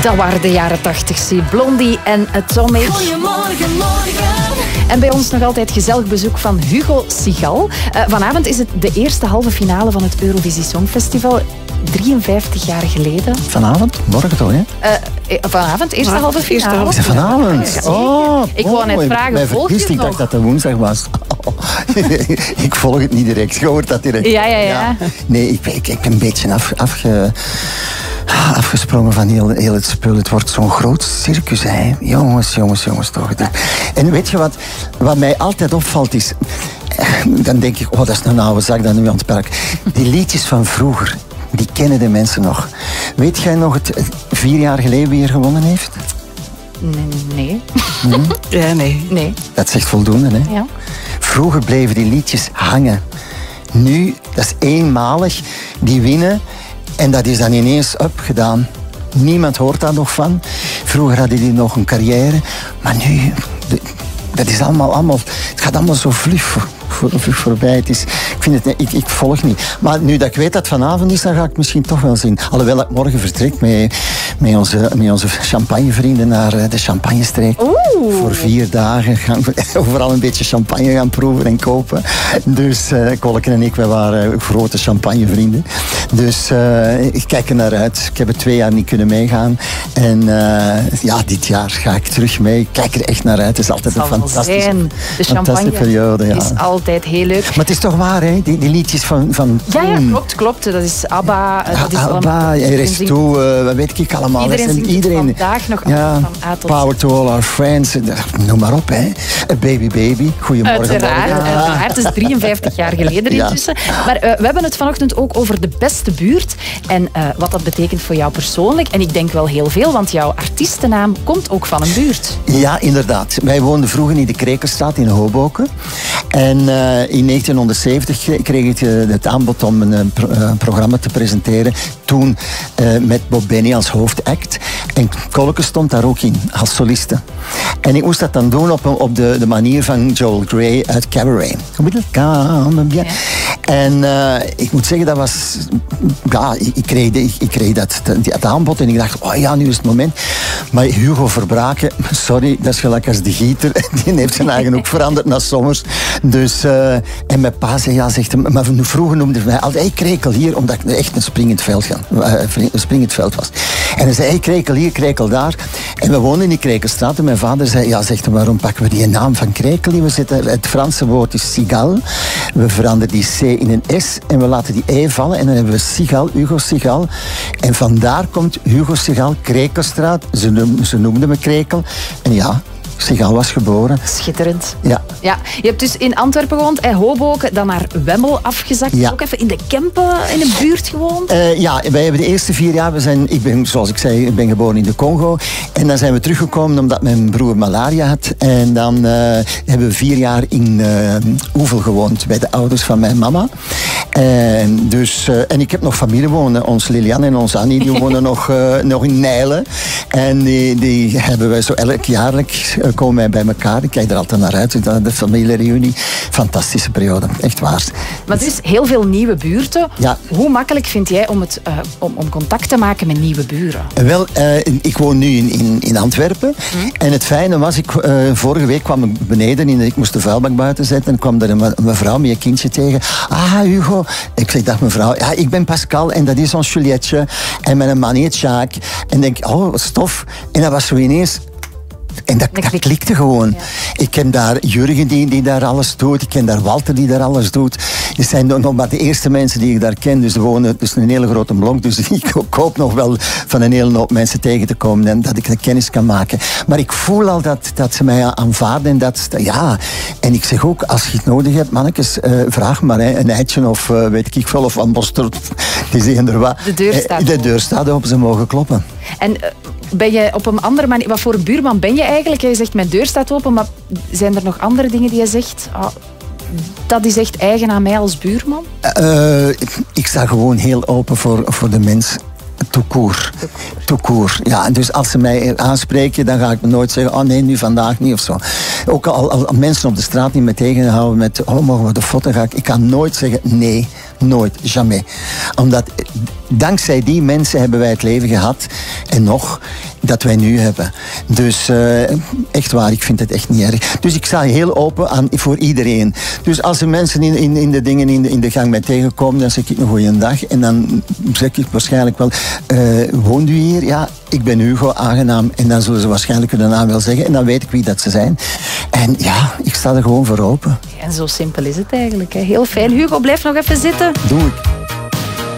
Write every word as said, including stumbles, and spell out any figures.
Dat waren de jaren tachtig, zie. Blondie en Atomic. Goedemorgen, morgen. En bij ons nog altijd gezellig bezoek van Hugo Sigal. Uh, vanavond is het de eerste halve finale van het Eurovisie Songfestival. drieënvijftig jaar geleden. Vanavond? Morgen toch, hè? Uh, vanavond, eerste Maar, halve finale. Is het vanavond? Ja, oh, ik wou net oh, vragen, volg je het Ik nog? dacht dat het woensdag was. Oh, ik volg het niet direct. Je hoort dat direct. Ja, ja, ja. Nee, ik, ik, ik ben een beetje af, afge, afgesprongen van heel, heel het spul. Het wordt zo'n groot circus, hè. Jongens, jongens, jongens, toch. En weet je wat, wat mij altijd opvalt is... Dan denk ik, oh, dat is een oude zak dat nu aan het park. Die liedjes van vroeger, die kennen de mensen nog. Weet jij nog het, het vier jaar geleden wie er gewonnen heeft? Nee. Hm? Ja, nee. Nee. Dat is echt voldoende, hè? Ja. Vroeger bleven die liedjes hangen. Nu, dat is eenmalig, die winnen en dat is dan ineens opgedaan. Niemand hoort daar nog van. Vroeger hadden die nog een carrière, maar nu, de, dat is allemaal, allemaal, het gaat allemaal zo vlug voor, voor, vlug voorbij. Het is, ik, vind het, ik, ik volg niet. Maar nu dat ik weet dat het vanavond is, dan ga ik misschien toch wel zien. Alhoewel ik morgen vertrek met, met, onze, met onze champagnevrienden naar de champagnestreek. Oeh. Voor vier dagen gaan we overal een beetje champagne gaan proeven en kopen. Dus uh, Kolken en ik, wij waren grote champagnevrienden. Dus uh, ik kijk er naar uit. Ik heb er twee jaar niet kunnen meegaan. En uh, ja, dit jaar ga ik terug mee. Ik kijk er echt naar uit. Het is altijd een fantastische, de fantastische periode. Ja. is altijd heel leuk. Maar het is toch waar, hè? Die, die liedjes van, van Ja, ja, toen. klopt, klopt. Dat is ABBA. Dat is Abba, er is toe, uh, wat weet ik allemaal. Iedereen Dat zingt iedereen, het vandaag nog ja, van A tot Power to all our friends. Noem maar op, hè. Baby Baby. Goedemorgen. Uiteraard, morgen. uiteraard. Het is drieënvijftig jaar geleden Ja. intussen. Maar uh, we hebben het vanochtend ook over de beste buurt. En uh, wat dat betekent voor jou persoonlijk. En ik denk wel heel veel, want jouw artiestennaam komt ook van een buurt. Ja, inderdaad. Wij woonden vroeger in de Krekelstraat in Hoboken. En uh, in negentienhonderdzeventig kreeg ik uh, het aanbod om een, uh, pro- uh, programma te presenteren. Toen uh, met Bob Benny als hoofdact. En Kolke stond daar ook in, als soliste. En ik moest dat dan doen op, op de, de manier van Joel Grey uit Cabaret. Ja. En uh, ik moet zeggen, dat was... Ja, ik, ik kreeg, ik, ik kreeg dat, dat aanbod en ik dacht, oh ja, nu is het moment. Maar Hugo Verbraken, sorry, dat is gelijk als de gieter. Die heeft zijn eigen ook veranderd naar Sommers. Dus, uh, en mijn pa zei, ja, zegt hem, maar vroeger noemde hij mij altijd, hey, Krekel hier, omdat ik echt een springend veld, ga, uh, een springend veld was. En hij zei, hey, Krekel hier, Krekel daar. En we woonden in die Krekelstraat en mijn vader zei, ja, zegt hem, waarom pakken we die naam van Krekel in? We zetten, het Franse woord is Sigal. We veranderen die C in een S en we laten die E vallen en dan hebben we Sigal, Hugo Sigal. En vandaar komt Hugo Sigal, Krekelstraat. Ze, noem, ze noemden me Krekel. En ja, Sigal was geboren. Schitterend. Ja. Ja, je hebt dus in Antwerpen gewoond, en Hoboken, dan naar Wemmel afgezakt. Ja. Ook even in de Kempen, in een buurt gewoond. Uh, ja, wij hebben de eerste vier jaar, we zijn, ik ben, zoals ik zei, ik ben geboren in de Congo. En dan zijn we teruggekomen omdat mijn broer malaria had. En dan uh, hebben we vier jaar in uh, Oevel gewoond, bij de ouders van mijn mama. En, dus, uh, en ik heb nog familie wonen, ons Lilian en ons Annie, die wonen nog, uh, nog in Nijlen. En die, die hebben wij zo elk jaarlijk, uh, komen wij bij elkaar. Ik kijk er altijd naar uit, de familiereunie. Fantastische periode, echt waar. Maar dus heel veel nieuwe buurten. Ja. Hoe makkelijk vind jij om, het, uh, om, om contact te maken met nieuwe buren? Wel, uh, ik woon nu in, in, in Antwerpen. Mm. En het fijne was, ik, uh, vorige week kwam ik beneden, in, ik moest de vuilbak buiten zetten. En kwam er een, een mevrouw met een kindje tegen. Ah, Hugo. Ik zeg, dag mevrouw. Ja, ik ben Pascal en dat is ons Julietje. En mijn man heet Jacques. En denk, oh, stof. En dat was zo ineens... En dat, dat klikte gewoon. Ja. Ik ken daar Jurgen die, die daar alles doet. Ik ken daar Walter die daar alles doet. Het zijn nog maar de eerste mensen die ik daar ken. Dus er wonen dus een hele grote blok. Dus ik hoop nog wel van een hele hoop mensen tegen te komen. En dat ik de kennis kan maken. Maar ik voel al dat, dat ze mij aanvaarden. En dat, ja. En ik zeg ook, als je het nodig hebt, mannetjes, uh, vraag maar. Hè, een eitje of uh, weet ik veel. Of een boster. Die zeggen er wat. De deur staat uh, De deur staat open. Ze mogen kloppen. En uh, ben je op een andere manier... Wat voor een buurman ben je eigenlijk? Je zegt, mijn deur staat open, maar zijn er nog andere dingen die je zegt? Oh, dat is echt eigen aan mij als buurman? Uh, ik, ik sta gewoon heel open voor, voor de mens. Tout court. Tout court. Ja, en dus als ze mij aanspreken, dan ga ik nooit zeggen, oh nee, nu vandaag niet of zo. Ook al, al mensen op de straat niet me tegenhouden met, oh, mogen we de foto? Ga ik, ik kan nooit zeggen nee. Nooit, jamais. Omdat dankzij die mensen hebben wij het leven gehad en nog dat wij nu hebben. Dus uh, echt waar, ik vind het echt niet erg. Dus ik sta heel open aan, voor iedereen. Dus als er mensen in, in, in de dingen in de, in de gang mij tegenkomen, dan zeg ik een goeie dag. En dan zeg ik waarschijnlijk wel, uh, woont u hier? Ja, ik ben Hugo, aangenaam. En dan zullen ze waarschijnlijk hun naam wel zeggen. En dan weet ik wie dat ze zijn. En ja, ik sta er gewoon voor open. En zo simpel is het eigenlijk. Hè. Heel fijn. Hugo, blijf nog even zitten. Doe ik.